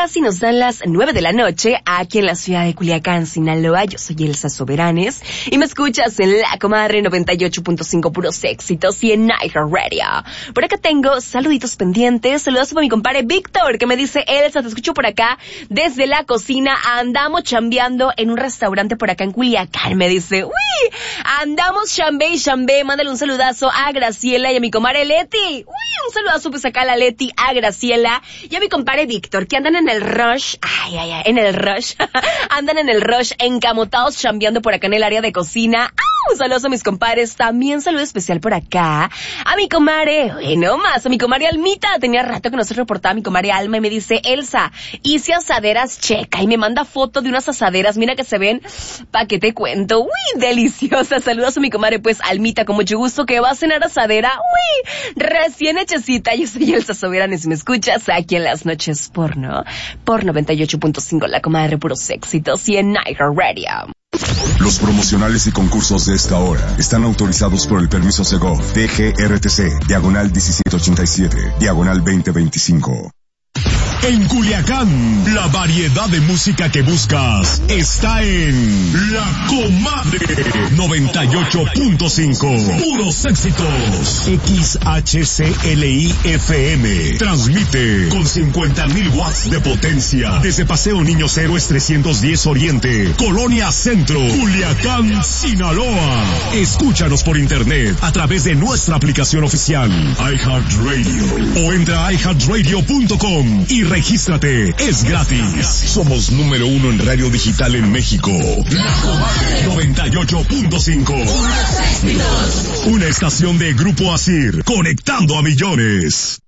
casi nos dan las 9 de la noche aquí en la ciudad de Culiacán, Sinaloa. Yo soy Elsa Soberanes y me escuchas en La Comadre 98.5 puros éxitos y en iHeartRadio. Por acá tengo saluditos pendientes. Saludos para mi compadre Víctor, que me dice: Elsa, te escucho por acá desde la cocina. Andamos chambeando en un restaurante por acá en Culiacán. Me dice: uy, andamos chambe y chambe. Mándale un saludazo a Graciela y a mi comadre Leti. Uy, un saludazo pues acá a la Leti, a Graciela y a mi compadre Víctor, que andan en el rush. En el rush. Andan en el rush encamotados chambeando por acá en el área de cocina. Un saludo a mis compadres. También saludo especial por acá a mi comadre, a mi comadre Almita. Tenía rato que no se reportaba mi comadre Alma y me dice: Elsa, hice asaderas checa, y me manda foto de unas asaderas, mira que se ven, pa' que te cuento, uy, deliciosas. Saludos a mi comadre pues Almita, con mucho gusto, que va a cenar asadera, uy, recién hechecita. Yo soy Elsa Soberanes y me escuchas aquí en las noches por 98.5 La Comadre puros éxitos y en iHeartRadio. Los promocionales y concursos de esta hora están autorizados por el permiso Segov DGRTC, diagonal 1787, diagonal 2025. En Culiacán, la variedad de música que buscas está en La Comadre 98.5. Puros éxitos. XHCLI FM. Transmite con 50,000 watts de potencia desde Paseo Niños Héroes 310 Oriente, Colonia Centro, Culiacán, Sinaloa. Escúchanos por internet a través de nuestra aplicación oficial iHeartRadio o entra a iHeartRadio.com y regístrate, es gratis. Somos número 1 en radio digital en México. La Comadre 98.5. Una estación de Grupo Asir, conectando a millones.